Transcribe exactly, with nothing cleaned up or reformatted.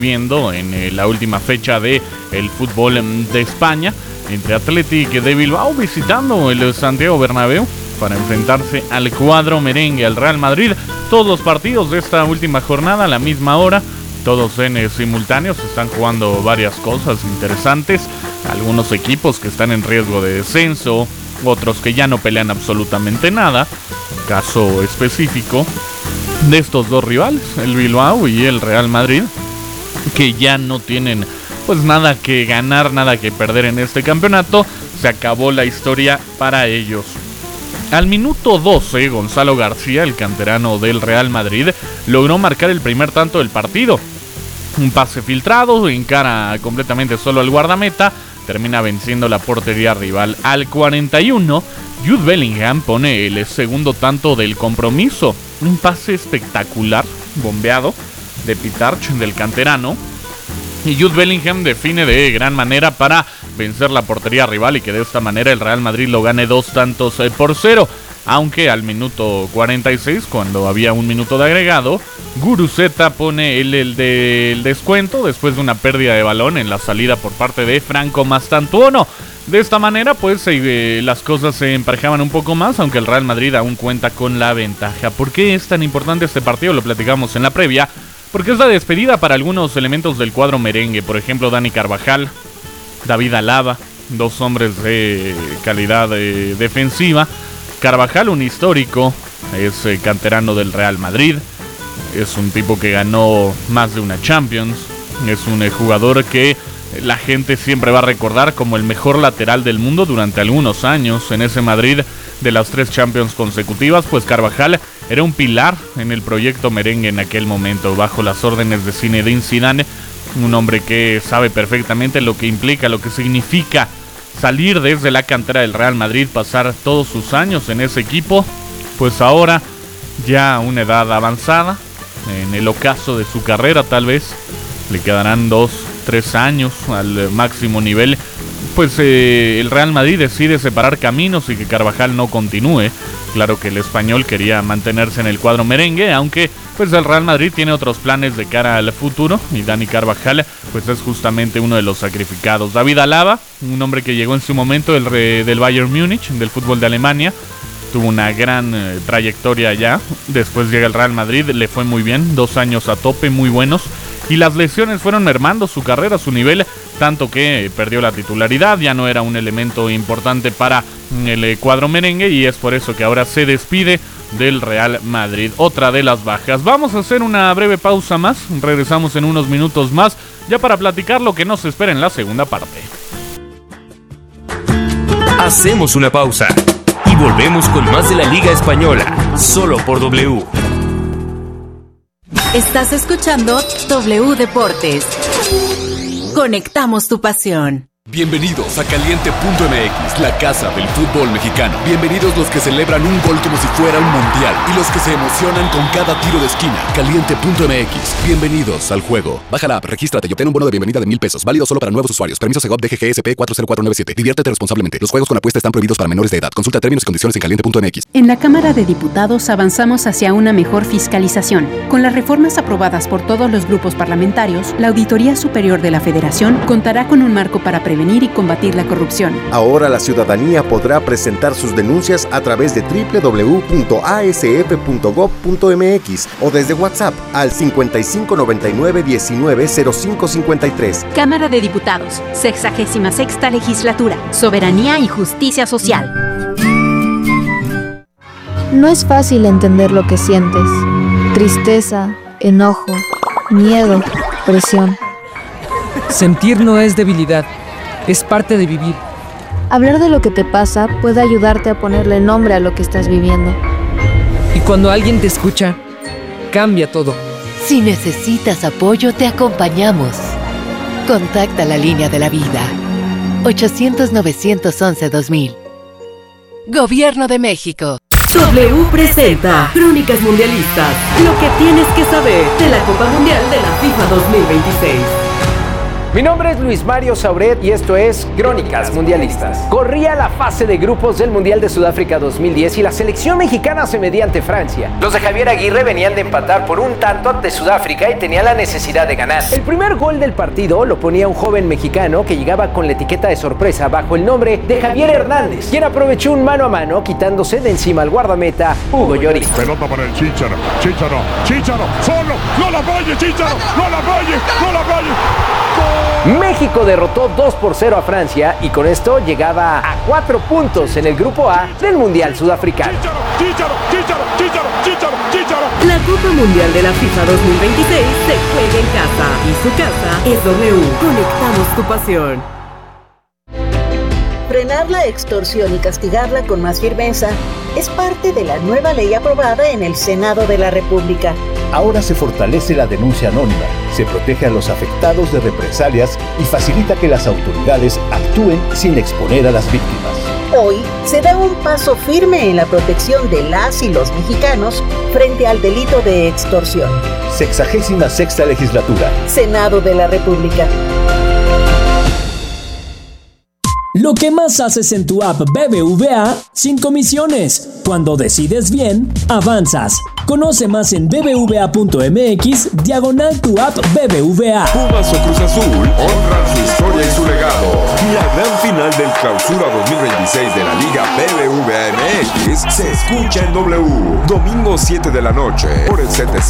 viendo en eh, la última fecha de el fútbol de España entre Athletic de Bilbao visitando el Santiago Bernabéu para enfrentarse al cuadro merengue, al Real Madrid. Todos los partidos de esta última jornada a la misma hora, todos en eh, simultáneo. Se están jugando varias cosas interesantes, algunos equipos que están en riesgo de descenso, otros que ya no pelean absolutamente nada. Caso específico de estos dos rivales, el Bilbao y el Real Madrid, que ya no tienen pues nada que ganar, nada que perder en este campeonato. Se acabó la historia para ellos. Al minuto doce, Gonzalo García, el canterano del Real Madrid, logró marcar el primer tanto del partido. Un pase filtrado, encara completamente solo al guardameta, termina venciendo la portería rival. Al cuarenta y uno, Jude Bellingham pone el segundo tanto del compromiso. Un pase espectacular, bombeado, de Pitarch, del canterano. Y Jude Bellingham define de gran manera para vencer la portería rival y que de esta manera el Real Madrid lo gane dos tantos por cero. Aunque al minuto cuarenta y seis, cuando había un minuto de agregado, Guruceta pone el, el, de, el descuento después de una pérdida de balón en la salida por parte de Franco Mastantuono. De esta manera pues eh, las cosas se emparejaban un poco más, aunque el Real Madrid aún cuenta con la ventaja. ¿Por qué es tan importante este partido? Lo platicamos en la previa. Porque es la despedida para algunos elementos del cuadro merengue. Por ejemplo, Dani Carvajal, David Alaba, dos hombres de calidad eh, defensiva. Carvajal, un histórico, es eh, canterano del Real Madrid. Es un tipo que ganó más de una Champions. Es un eh, jugador que la gente siempre va a recordar como el mejor lateral del mundo durante algunos años. En ese Madrid de las tres Champions consecutivas, pues Carvajal era un pilar en el proyecto merengue en aquel momento, bajo las órdenes de Zinedine Zidane, un hombre que sabe perfectamente lo que implica, lo que significa salir desde la cantera del Real Madrid, pasar todos sus años en ese equipo, pues ahora ya a una edad avanzada, en el ocaso de su carrera tal vez, le quedarán dos, tres años al máximo nivel, pues eh, el Real Madrid decide separar caminos y que Carvajal no continúe. Claro que el español quería mantenerse en el cuadro merengue, aunque pues el Real Madrid tiene otros planes de cara al futuro y Dani Carvajal pues es justamente uno de los sacrificados. David Alaba, un hombre que llegó en su momento del, del Bayern Múnich, del fútbol de Alemania, tuvo una gran eh, trayectoria allá, después llega el Real Madrid, le fue muy bien, dos años a tope, muy buenos, y las lesiones fueron mermando su carrera, su nivel, tanto que perdió la titularidad, ya no era un elemento importante para el cuadro merengue y es por eso que ahora se despide del Real Madrid, otra de las bajas. Vamos a hacer una breve pausa más, regresamos en unos minutos más, ya para platicar lo que nos espera en la segunda parte. Hacemos una pausa y volvemos con más de la Liga Española, solo por W. Estás escuchando W Deportes. Conectamos tu pasión. Bienvenidos a Caliente punto M X, la casa del fútbol mexicano. Bienvenidos los que celebran un gol como si fuera un mundial y los que se emocionan con cada tiro de esquina. Caliente punto M X, bienvenidos al juego. Baja la app, regístrate y obtén un bono de bienvenida de mil pesos, válido solo para nuevos usuarios. Permiso Segov D G G S P cuatro cero cuatro nueve siete. Diviértete responsablemente. Los juegos con apuesta están prohibidos para menores de edad. Consulta términos y condiciones en caliente punto M X. En la Cámara de Diputados avanzamos hacia una mejor fiscalización. Con las reformas aprobadas por todos los grupos parlamentarios, la Auditoría Superior de la Federación contará con un marco para prevenir y combatir la corrupción. Ahora la ciudadanía podrá presentar sus denuncias a través de doble u doble u doble u punto a s f punto gob punto m x o desde WhatsApp al cincuenta y cinco noventa y nueve diecinueve cero cinco cincuenta y tres. Cámara de Diputados, sexagésima sexta legislatura, soberanía y justicia social. No es fácil entender lo que sientes. Tristeza, enojo, miedo, presión. Sentir no es debilidad, es parte de vivir. Hablar de lo que te pasa puede ayudarte a ponerle nombre a lo que estás viviendo. Y cuando alguien te escucha, cambia todo. Si necesitas apoyo, te acompañamos. Contacta la línea de la vida. ochocientos novecientos once dos mil. Gobierno de México. W presenta Crónicas Mundialistas. Lo que tienes que saber de la Copa Mundial de la FIFA dos mil veintiséis. Mi nombre es Luis Mario Sauret y esto es Crónicas Mundialistas. Corría la fase de grupos del Mundial de Sudáfrica dos mil diez y la selección mexicana se medía ante Francia. Los de Javier Aguirre venían de empatar por un tanto ante Sudáfrica y tenían la necesidad de ganar. El primer gol del partido lo ponía un joven mexicano que llegaba con la etiqueta de sorpresa bajo el nombre de Javier Hernández, quien aprovechó un mano a mano quitándose de encima al guardameta Hugo Lloris. Pelota para el Chícharo, Chícharo, Chícharo, solo, no la falle, Chícharo, no la falle, no la falle. México derrotó dos por cero a Francia y con esto llegaba a cuatro puntos en el grupo A del Mundial Sudafricano. Chícharo, Chícharo, Chícharo, Chícharo, Chícharo. La Copa Mundial de la FIFA dos mil veintiséis se juega en casa y su casa es W. Conectamos tu pasión. Frenar la extorsión y castigarla con más firmeza es parte de la nueva ley aprobada en el Senado de la República. Ahora se fortalece la denuncia anónima, se protege a los afectados de represalias y facilita que las autoridades actúen sin exponer a las víctimas. Hoy se da un paso firme en la protección de las y los mexicanos frente al delito de extorsión. Sexagésima sexta legislatura. Senado de la República. Lo que más haces en tu app B B V A sin comisiones. Cuando decides bien, avanzas. Conoce más en bbva.mx diagonal tu app B B V A. Pumas o Cruz Azul honran su historia y su legado. La gran final del Clausura dos mil veintiséis de la Liga B B V A M X se escucha en W. Domingo siete de la noche por el setecientos